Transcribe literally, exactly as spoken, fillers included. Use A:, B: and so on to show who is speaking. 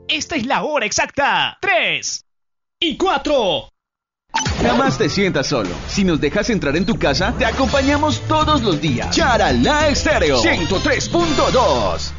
A: Esta es la hora exacta. Tres y cuatro.
B: Jamás te sientas solo. Si nos dejas entrar en tu casa, te acompañamos todos los días. Charalá Estéreo ciento tres punto dos.